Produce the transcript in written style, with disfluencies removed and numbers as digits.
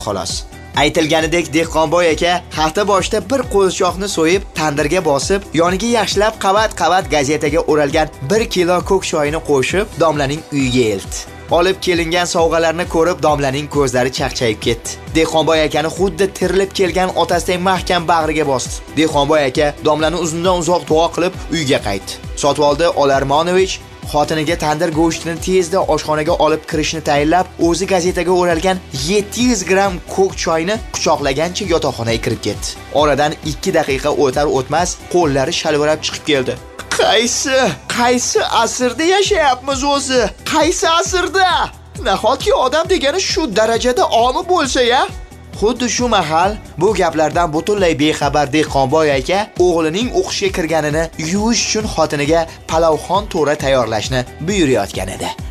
xolos. Aytilganidek Dehqonboy aka hafta boshida bir qo'zichoqni so'yib, tandirga bosib, yoniga yaxshilab qavat-qavat gazetaga o'ralgan 1 kilo ko'k choyni qo'shib, domlaning uyiga eltdi. Olib kelingan sovg'alarni ko'rib, domlaning ko'zlari chaqchayib ketdi. Dehqonboy akani xuddi tirilib kelgan otasidek mahkam bag'riga bosdi. Dehqonboy aka domlani uzundan uzoq duo qilib uyga qaytdi. Sotvoldi Olarmonovich xotiniga tandir go'shtini tezda oshxonaga olib kirishni tayinlab, o'zi gazetaga o'ralgan 700 gramm ko'k choyni quchoqlagancha yotoqxonaga kirib ketdi. Oradan 2 daqiqa o'tar o'tmas qo'llari shalvirab chiqib keldi. Qaysi asrda yashayapmiz o'zi? Qaysi asrda? Nahotki odam degani shu darajada omi bo'lsa-ya? Xuddi shu mahal bu gaplardan butunlay bexabar Dehqonboy aka o'g'lining o'qishga kirganini yuvish uchun xotiniga palovxon to'ra tayyorlashni buyurayotgan edi.